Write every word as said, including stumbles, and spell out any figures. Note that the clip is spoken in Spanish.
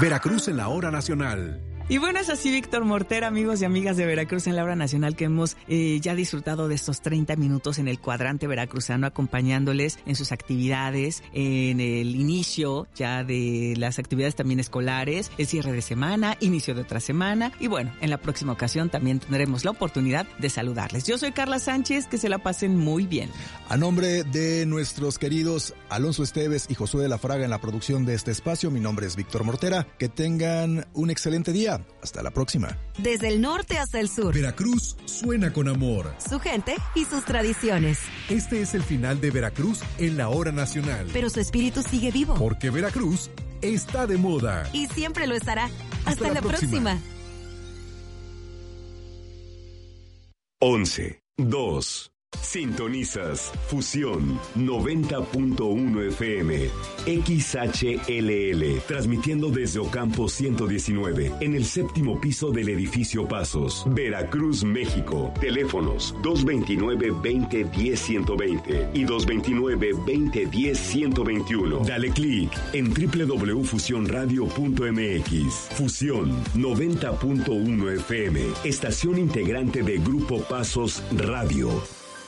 Veracruz en la hora nacional. Y bueno, es así, Víctor Mortera, amigos y amigas de Veracruz en la hora nacional, que hemos eh, ya disfrutado de estos treinta minutos en el cuadrante veracruzano, acompañándoles en sus actividades, en el inicio ya de las actividades también escolares, el cierre de semana, inicio de otra semana, y bueno, en la próxima ocasión también tendremos la oportunidad de saludarles. Yo soy Carla Sánchez, que se la pasen muy bien. A nombre de nuestros queridos Alonso Esteves y Josué de la Fraga en la producción de este espacio, mi nombre es Víctor Mortera. Que tengan un excelente día. Hasta la próxima. Desde el norte hasta el sur, Veracruz suena con amor. Su gente y sus tradiciones. Este es el final de Veracruz en la hora nacional. Pero su espíritu sigue vivo. Porque Veracruz está de moda. Y siempre lo estará. Hasta, Hasta la, la próxima. próxima. once, dos. Sintonizas Fusión noventa punto uno F M, X H L L, transmitiendo desde Ocampo ciento diecinueve, en el séptimo piso del edificio Pasos, Veracruz, México. Teléfonos dos veintinueve, veinte, diez, ciento veinte y dos veintinueve, veinte, diez, ciento veintiuno. Dale clic en doble u doble u doble u punto fusión radio punto m x. Fusión noventa punto uno F M, estación integrante de Grupo Pasos Radio.